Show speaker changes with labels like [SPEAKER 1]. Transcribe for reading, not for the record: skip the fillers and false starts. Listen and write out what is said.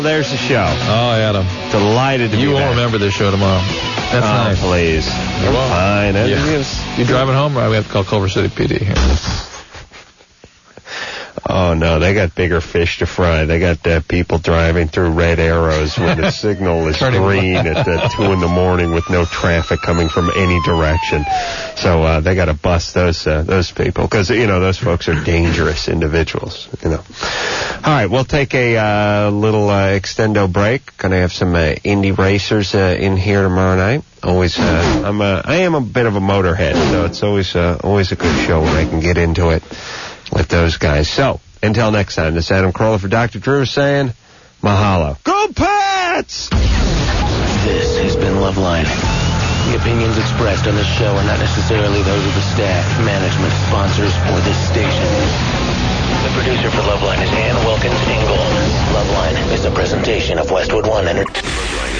[SPEAKER 1] There's the show.
[SPEAKER 2] Oh, Adam.
[SPEAKER 1] Delighted to be back.
[SPEAKER 2] You won't remember this show tomorrow. That's nice.
[SPEAKER 1] Please.
[SPEAKER 2] You won't.
[SPEAKER 1] Fine.
[SPEAKER 2] You driving home, or we have to call Culver City PD here?
[SPEAKER 1] Oh, no, they got bigger fish to fry. They got people driving through red arrows when the signal is green at 2 in the morning with no traffic coming from any direction. So they got to bust those people because, those folks are dangerous individuals, All right, we'll take a little extendo break. Going to have some Indy racers in here tomorrow night. Always, I am a bit of a motorhead, so it's always a good show when I can get into it with those guys. So, until next time, this is Adam Carolla for Dr. Drew saying, mahalo. Go Pats!
[SPEAKER 3] This has been Loveline. The opinions expressed on this show are not necessarily those of the staff, management, sponsors, or this station. The producer for Loveline is Ann Wilkins Ingold. Loveline is a presentation of Westwood One Entertainment.